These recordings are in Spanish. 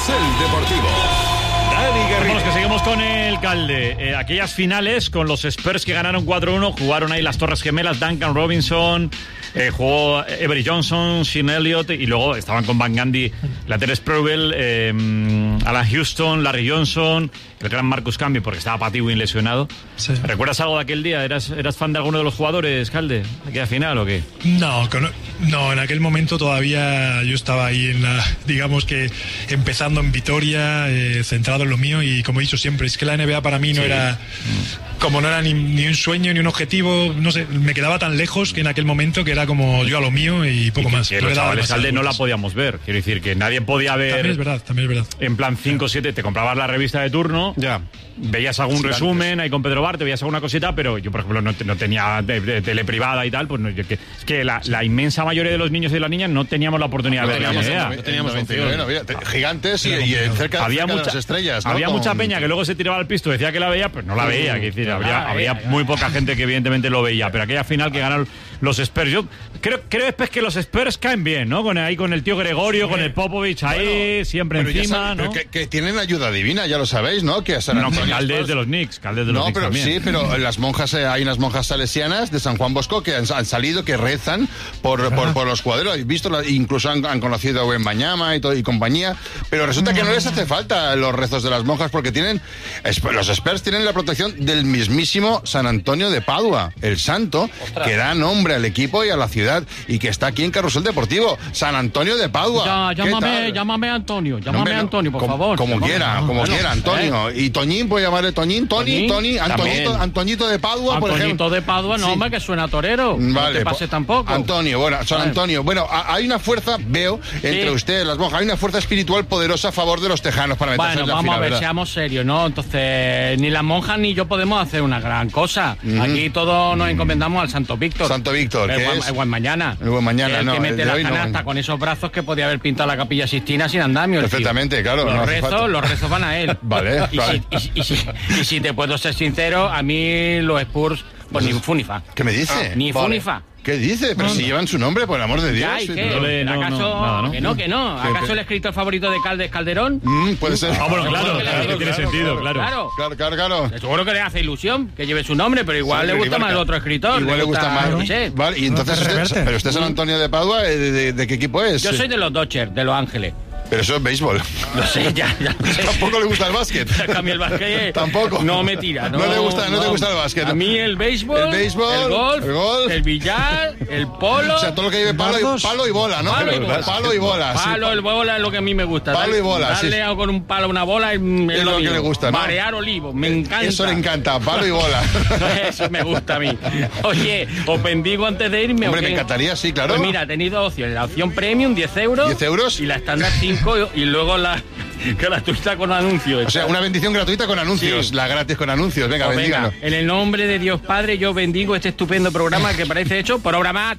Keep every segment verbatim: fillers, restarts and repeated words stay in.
Carrusel Deportivo. Dani Garrido. Vamos, que seguimos con el Calde. Eh, aquellas finales con los Spurs que ganaron cuatro uno, jugaron ahí las Torres Gemelas, Duncan Robinson, eh, jugó Avery Johnson, Sean Elliott, y luego estaban con Van Gundy, Laterce Sprewell, eh, Alan Houston, Larry Johnson, el gran Marcus Camby, porque estaba Pat Ewing lesionado. Sí. ¿Recuerdas algo de aquel día? ¿Eras, ¿Eras fan de alguno de los jugadores, Calde? ¿Aquella final o qué? No, no, en aquel momento todavía yo estaba ahí en la, digamos que empezando en Vitoria, eh, centrado en lo mío, y como he dicho siempre, es que la N B A para mí no sí. era, como no era ni, ni un sueño ni un objetivo, no sé, me quedaba tan lejos que en aquel momento que era como yo a lo mío y poco y que, más. Que los chavales, Calde, no la podíamos ver, quiero decir que nadie podía ver. También es verdad, también es verdad. En plan cinco siete, te comprabas la revista de turno, ya. Veías algún sí, resumen antes. Ahí con Pedro Barte, veías alguna cosita, pero yo, por ejemplo, no, no tenía de, de, tele privada y tal, pues no, yo, que, es que la, la inmensa mayoría de los niños y de las niñas no teníamos la oportunidad no de ver la N B A. No teníamos opción. No, gigantes y, y cerca, había cerca mucha, de las estrellas, ¿no? Había Con... mucha peña que luego se tiraba al pisto, decía que la veía, pues no la veía. Que decir, no, habría, no, había no, muy poca gente que evidentemente lo veía, pero aquella final que ganaron los Spurs, yo creo, creo después que los Spurs caen bien, ¿no? Con ahí con el tío Gregorio, sí. Con el Popovich ahí, bueno, siempre encima, sabe, ¿no? Que, que tienen ayuda divina, ya lo sabéis, ¿no? Que a San Antonio. No, Caldes de los Knicks, Caldes de los no, Knicks pero también. sí, pero las monjas, eh, hay unas monjas salesianas de San Juan Bosco que han, han salido, que rezan por, por, por los cuadros. Visto, incluso han, han conocido a Wembanyama y, todo, y compañía, pero resulta que no les hace falta los rezos de las monjas porque tienen, los Spurs tienen la protección del mismísimo San Antonio de Padua, el santo, Ostras. Que da nombre al equipo y a la ciudad y que está aquí en Carrusel Deportivo. San Antonio de Padua. Ya, llámame, llámame Antonio, llámame no, Antonio, por como, favor. Como llámame. quiera, como bueno, quiera, Antonio. ¿Eh? Y Toñín, puede llamarle Toñín, Tony, Tony, Antoñito, Antoñito de Padua, por ejemplo. Antoñito de Padua, no, sí. Hombre, que suena torero. Vale, no te pase tampoco. Antonio, bueno, San Antonio. Bueno, hay una fuerza, veo, entre sí. ustedes, las monjas, hay una fuerza espiritual poderosa a favor de los tejanos para meterse bueno, en la vamos final, a ver, ¿verdad? seamos serios, ¿no? Entonces, ni las monjas ni yo podemos hacer una gran cosa. Mm-hmm. Aquí todos nos encomendamos al Santo Víctor. Santo Víctor, el que buen, es... el buen mañana. El buen mañana, el no. que mete el la de canasta no. con esos brazos que podía haber pintado la Capilla Sixtina sin andamio. Perfectamente, claro. Los no rezos, los rezos van a él. Vale, y, vale. Si, y, y, si, y si te puedo ser sincero, a mí los Spurs, pues ni funifa. ¿Qué me dice? Ah, ni vale. funifa. ¿Qué dice? Pero no, si llevan su nombre, por el amor de Dios. Ya, ¿y qué? No le, no, ¿Acaso no, nada, ¿no? que no, que no? ¿Acaso el escritor favorito de Caldes Calderón? Mm, puede ser. Ah, bueno, claro, claro, claro, claro, tiene claro, sentido, claro. Claro, claro, claro. claro. Seguro que le hace ilusión que lleve su nombre, pero igual sí, le gusta más el otro escritor. Igual le gusta, gusta más. No sé. Vale, y entonces, usted, pero usted San Antonio de Padua, ¿de, de, de qué equipo es? Yo soy de los Dodgers, de Los Ángeles. Pero eso es béisbol. Lo sé, ya, ya lo sé. Tampoco le gusta el básquet. A mí el básquet tampoco. No me tira. No, no le gusta, no, no te gusta el básquet. A mí el béisbol, el, béisbol, el, golf, el golf, el billar, el polo. O sea, todo lo que lleve palo y, palo y bola, ¿no? Palo y bola. Palo y bola. Palo y sí. bola es lo que a mí me gusta. Palo darle, y bola. Darle sí. con un palo a una bola es, es, es lo, lo mío. que le gusta, ¿no? Marear olivos, me encanta. Eso le encanta, palo y bola. Eso me gusta a mí. Oye, os bendigo antes de irme. Hombre, ¿o qué? me encantaría, sí, claro. Pues mira, he tenido opciones. La opción premium, diez euros. ¿diez euros? Y la estándar, cinco. Y luego la gratuita con anuncios. O sea, una bendición gratuita con anuncios. Sí. La gratis con anuncios. Venga, pues bendíganos. Venga, en el nombre de Dios Padre, yo bendigo este estupendo programa que parece hecho por obra más.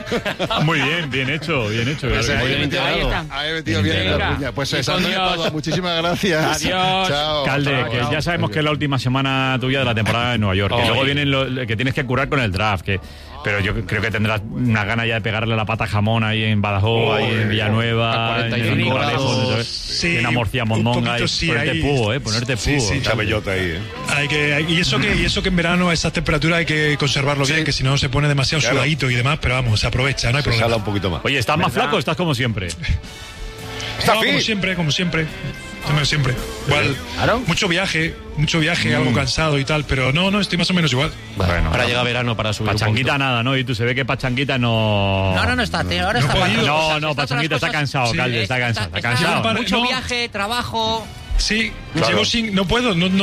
Muy bien, bien hecho, bien hecho. Pues muy ahí, bien ahí está. Ahí metido bien en la puña. Pues eso, muchísimas gracias. Adiós. Chao. Calde, chao, que chao. ya sabemos que es la última semana tuya de la temporada de Nueva York. Oh, que luego vienen lo, que tienes que curar con el draft. Que, pero yo creo que tendrás una gana ya de pegarle la pata a jamón ahí en Badajoz, oh, ahí en Villanueva, cuarenta y cinco grados. Sí, en Amorcia Mondonga. Y sí, ponerte ahí, pugo, ¿eh? Ponerte sí, pugo. Sí, mucha bellota ahí, ¿eh? Hay que, hay, y, eso que, y eso que en verano a esas temperaturas hay que conservarlo sí. bien, que si no se pone demasiado claro. sudadito y demás, pero vamos, se aprovecha, no hay se problema. jala un poquito más. Oye, ¿estás más flaco o estás como siempre? No, como siempre, como siempre. Como siempre. Igual, ¿Claro? mucho viaje, mucho viaje, mm. algo cansado y tal, pero no, no, estoy más o menos igual. Bueno, para no. llegar verano, para subir Pachanguita un nada, ¿no? Y tú se ve que Pachanguita no... No, ahora no está, tío, ahora no está... Podido. No, no, Pachanguita está cansado, sí. Calde, está cansado, está, está cansado. Mucho viaje, trabajo... Sí, claro. llevo sin... No puedo, no, no